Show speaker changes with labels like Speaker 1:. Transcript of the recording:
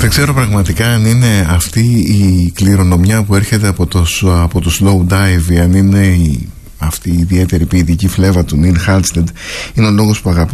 Speaker 1: Δεν ξέρω πραγματικά αν είναι αυτή η κληρονομιά που έρχεται από το slow dive, αν είναι αυτή η ιδιαίτερη ποιητική φλέβα του Νίλ Χάλστεντ είναι ο λόγος που αγαπώ